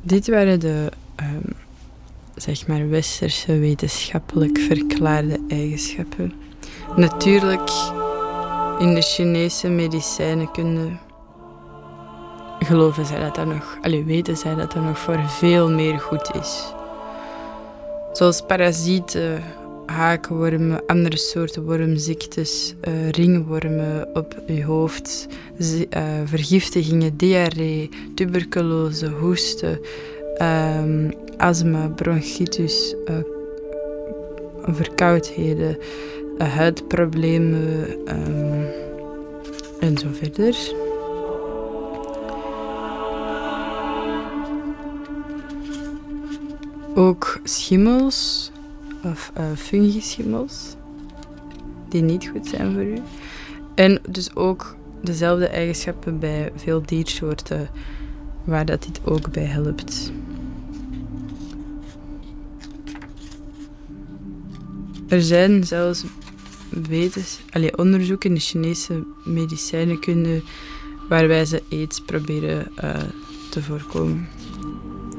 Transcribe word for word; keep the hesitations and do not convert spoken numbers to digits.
Dit waren de um, zeg maar westerse wetenschappelijk verklaarde eigenschappen. Natuurlijk, in de Chinese medicijnenkunde geloven zij dat dat nog, allee, weten zij dat dat nog voor veel meer goed is. Zoals parasieten, haakwormen, andere soorten wormziektes, uh, ringwormen op je hoofd, z- uh, vergiftigingen, diarree, tuberculose, hoesten, um, astma, bronchitis, uh, verkoudheden, uh, huidproblemen um, en zo verder. Ook schimmels of uh, fungischimmels die niet goed zijn voor u. En dus ook dezelfde eigenschappen bij veel diersoorten waar dat dit ook bij helpt. Er zijn zelfs wetens, allee, onderzoeken in de Chinese medicijnenkunde waarbij ze aids proberen uh, te voorkomen.